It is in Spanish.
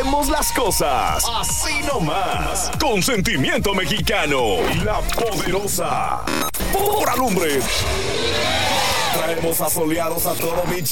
hacemos las cosas así nomás, con sentimiento mexicano y la poderosa. Por alumbre. Traemos asoleados a todo mi